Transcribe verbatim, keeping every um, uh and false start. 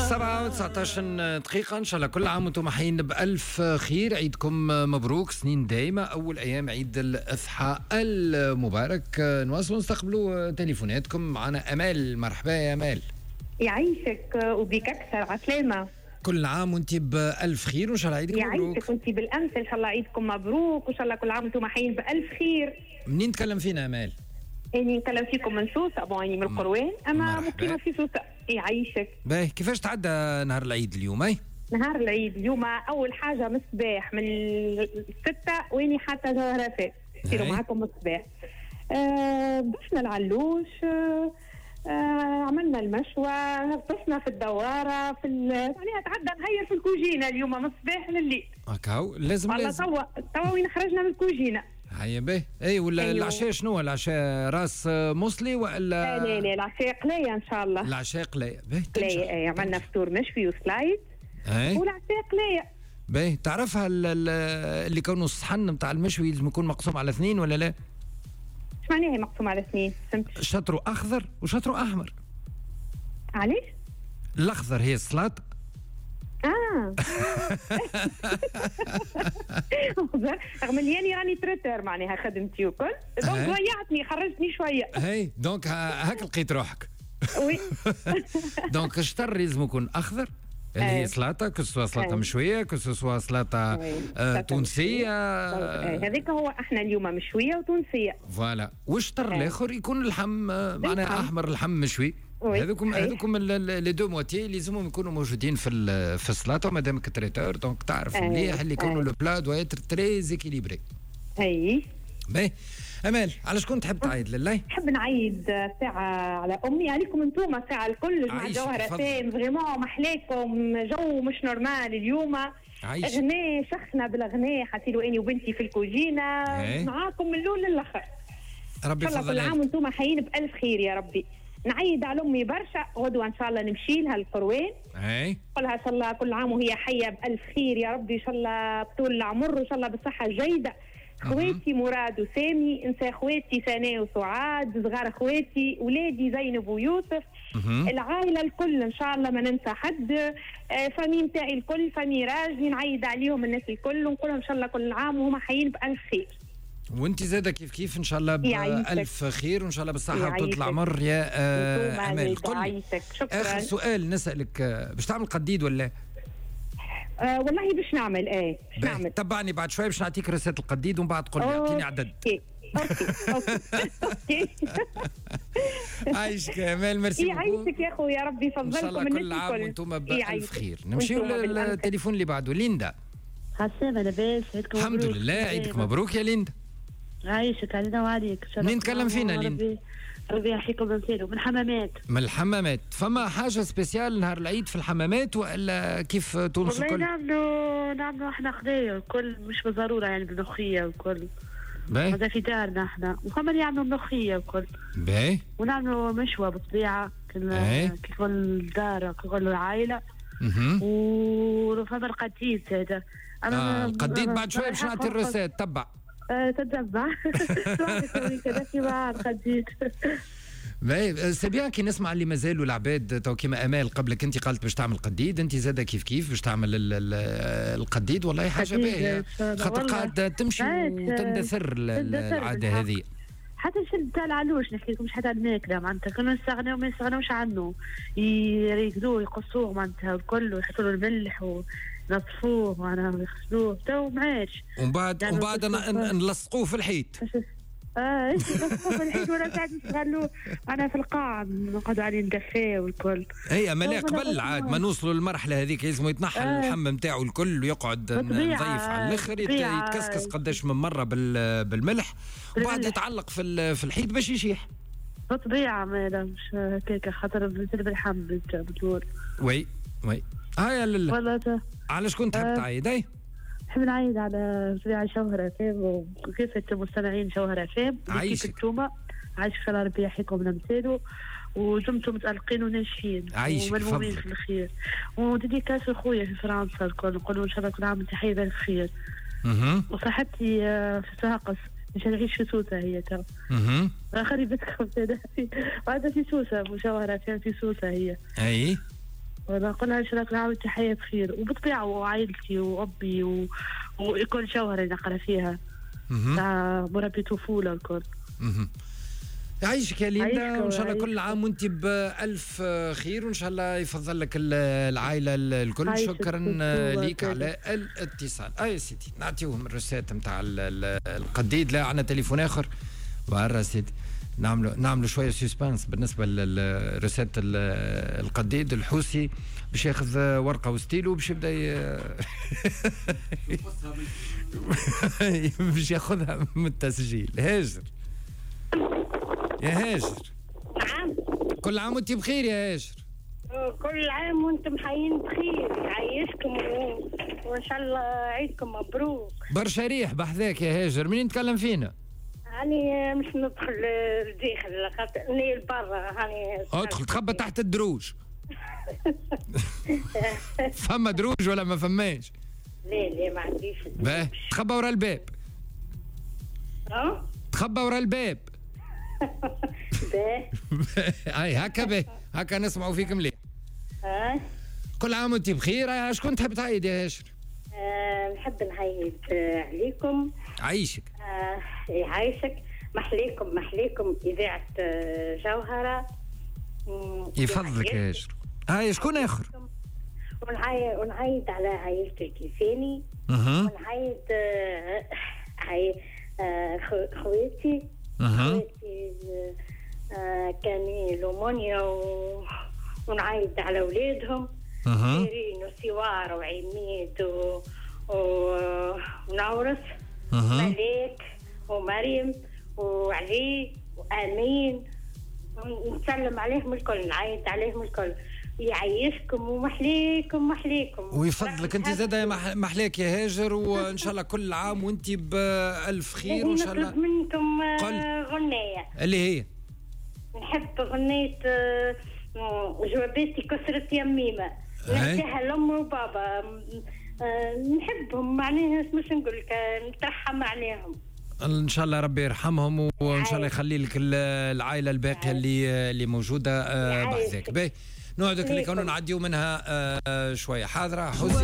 السبعة وتسعة عشر دقيقة. إن شاء الله كل عام وانتم حيين بألف خير. عيدكم مبروك، سنين دايمة، أول أيام عيد الأضحى المبارك. نواصلوا نستقبلوا تليفوناتكم. معنا أمال. مرحبا يا أمال. يعيشك وبك أكثر عسلامة. كل عام وانت بألف خير وإن شاء الله عيدك مبروك. يعيشك وانت بالأمس إن شاء الله عيدكم مبروك وإن شاء الله كل عام وانتم حيين بألف خير. منين نتكلم فينا أمال؟ اني نتكلم فيكم من سوسة، بواني من القروان، اما مقيمة في سوسة. يعيشك. باهي، كيفاش تعدى نهار العيد اليوم؟ اي نهار العيد اليوم اول حاجة من الصباح من الستة ويني حتى جوهرافات سيروا معكم من الصباح. آه بشنا العلوش، آه آه عملنا المشوى، غطسنا في الدوارة في يعني تعدى نهير في الكوجينة اليوم من الصباح لليل. هكاو لازم والله لازم توا توا وين خرجنا من الكوجينة. هيا به. اي ولا أيوه. العشاء شنو؟ العشاء راس موصلي ولا لا لا لا العشاء قلايه ان شاء الله. العشاء قلايه به. قلايه اي عملنا فطور مشوي وسلايد والعشاء قلايه. به تعرفها اللي كانوا الصحن نتاع المشوي لازم يكون مقسوم على اثنين ولا لا؟ ايش معناها مقسوم على اثنين؟ فهمت. شطره اخضر وشطره احمر. علاش؟ الاخضر هي السلطه. اه رغم اني راني تريتر معناها خدمتي وكل دونك ضيعتني خرجتني شويه. هي دونك هاك لقيت روحك. وي دونك الشطر لازم يكون اخضر اللي هي سلطه، كسوا سلطه مشويه، كسوا سلطه تونسيه. هذيك هو احنا اليوم مشويه وتونسيه. فوالا. والشطر الاخر يكون اللحم معناها احمر، اللحم مشوي. هذوكم هذوكم لي دو موتي لازمهم يكونوا موجودين في في السلطه. مادام كتريتور دونك تعرف مليح اللي يكونوا لو بلا دو ايتر تري زيكيليبري. اي باهي امال، علاش كنت تحب تعيد لله؟ نحب نعيد ساعه على امي، عليكم انتوما ساعه الكل مع جوهرتين فريمون محلاكم جو مش نورمال اليوم. اغنيه شخنا بالاغنيه حسيلو اني وبنتي في الكوجينه معاكم من الاول للاخر. ربي يفضل. كل عام وانتوما حيين بالف خير يا ربي. نعيد على امي برشا غدوه ان شاء الله نمشي لها القروان. اي قولها ان شاء الله كل عام وهي حيه بالف خير يا ربي، ان شاء الله بطول العمر وان شاء الله بالصحه الجيده. خواتي مراد وسامي، انسى خواتي سناء وسعاد، صغار خواتي ولادي زينب ويوسف، العائله الكل ان شاء الله ما ننسى حد. آه فامي نتاعي الكل، فامي راجلي نعيد عليهم الناس الكل ونقول ان شاء الله كل عام وهم حيين بالف خير. وانت زاده كيف كيف ان شاء الله بألف خير وان شاء الله بالصحه وطول العمر يا آه امال. قل اخر سؤال نسالك، باش تعمل قديد ولا؟ آه والله باش نعمل. ايه باش نعمل. تبعني بعد شوي باش نعطيك رسالة القديد ومن بعد قول لي اعطيني عدد. اوكي اوكي عايشك يا امال. ميرسي. يعيشك يا اخويا ربي يفضلكم. ان شاء الله كل عام وانتم بألف خير. نمشيو للتليفون اللي بعده. ليندا. عسلامة لاباس. عيدكم الحمد لله. عيدك مبروك يا ليندا. عايشك علينا وعليك. منين نتكلم فينا ليندا؟ ربي يحييكم من من الحمامات. من الحمامات. فما حاجة سبيسيال نهار العيد في الحمامات ولا كيف تونس الكل؟ والله نعملوا نعملوا احنا خدايا الكل مش بالضرورة يعني بالملوخية والكل. باهي. هذا في دارنا احنا وفما اللي يعملوا ملوخية والكل. باهي. ونعملوا مشوى بالطبيعة كيف الدار كيف العائلة. اها. وفما القديد هذا. انا آه القديد بعد شوي باش نعطي الرسالة. تبع. أه تتبع كذا كيما القديد. باهي سي بيان كي نسمع اللي مازالوا العباد تو كيما امال قبلك انت قالت باش تعمل قديد، انت زاده كيف كيف باش تعمل القديد. والله حاجه باهيه خاطر قاعد تمشي وتندثر العاده هذه. حتى الشد تاع العلوش نحكي لكم مش حتى الماكله معناتها كانوا يستغنوا وما يستغنوش عنه، يريقدوه يقصوه معناتها الكل ويحطوا له الملح ونطفوه معناها ويغسلوه تو ما عادش. ومن بعد ومن بعد نلصقوه في الحيط. اه انت نلصقوه في الحيط ولا قاعد نشغلوه انا في القاعه نقعدوا عليه ندفيه والكل. هي ملي قبل عاد ما نوصلوا للمرحله هذيك لازم يتنحى آه. اللحم نتاعو الكل ويقعد نضيف على الاخر يتكسكس قداش من مره بالملح وبعد يتعلق في في الحيط باش يشيح. بطبيعه ما مش هكاك خاطر بتلب اللحم بتقول. وي وي هاي لله. علاش كنت تحب تعيد؟ اي نحب نعيد على طبيعة جوهرة فام وكيف المستمعين جوهرة فام عايشك. كيف انتوما عايشك الله ربي يحييكم من امثاله ودمتم متألقين وناجحين وملمومين في الخير. وديديكاس اخويا في فرنسا الكل نقولوا ان شاء الله كل عام وانت حي بالخير. اها. وصاحبتي في صاقس مش نعيش في سوسة هي تو. اها. خريبتكم هذا في في سوسة مجوهرة فام في سوسة هي. اي ونقول لها إن شاء الله كل عام وأنت حية بخير، وبالطبيعة وعائلتي وأبي و... ويكون جوهرة نقرا فيها تاع مربي طفولة الكل. يعيشك يا ليندا، وان شاء الله كل عام وانت بألف خير، وان شاء الله يفضل لك العائله الكل. شكرا ليك على الاتصال. اي سيدي نعطيوهم الرسالة نتاع القديد. لا عندنا تليفون اخر وعرى سيدي نعملوا نعملوا شويه سسبانس بالنسبه لرسالة القديد. الحوسي باش ياخذ ورقه وستيلو باش يبدا باش ياخذها من التسجيل. هاجر يا هاجر. نعم. كل عام وانت بخير يا هاجر. كل عام وانتم حيين بخير، يعيشكم و... وان شاء الله عيدكم مبروك. برشا ريح بحذاك يا هاجر. منين نتكلم فينا؟ هاني مش ندخل الداخل خاطر اني برا. هاني ادخل تخبى تحت الدروج. فما دروج ولا ما فماش؟ لا لا ما عنديش. باه تخبى ورا الباب. اه تخبى ورا الباب. باه اي هكا باه هكا نسمعوا فيك مليح. اه كل عام وانت بخير. شكون تحب تعيد يا هاجر؟ آه نحب نعيد عليكم. عيشك. آه يعيشك. محليكم محليكم إذاعة جوهرة. يفضلك يا هاجر. هاي شكون آخر؟ ونعيد ونعيد على عائلتي الكيفاني. اها. ونعيد آه عي... آه خواتي. اها. خواتي آه كاميل ومونيا و... ونعيد على أولادهم. اها. شيرين وسوار وعميد و... و... ونورس. اها. ملاك ومريم وعلي وامين. نسلم عليهم الكل، نعيد عليهم الكل. يعيشكم ومحليكم محليكم. ويفضلك انت زاده محلاك يا هاجر، وان شاء الله كل عام وانت بالف خير وان شاء الله. نطلب منكم قل. غنية اللي هي نحب غنية جواباتي كسرت يميمة نحكيها لأم وبابا. نحبهم معناها مش نقول لك نترحم عليهم. ان شاء الله ربي يرحمهم وان شاء الله يخلي لك العائله الباقيه اللي اللي موجوده بحذاك. باهي نوعدك اللي كانوا نعديو منها شويه حاضره. حسي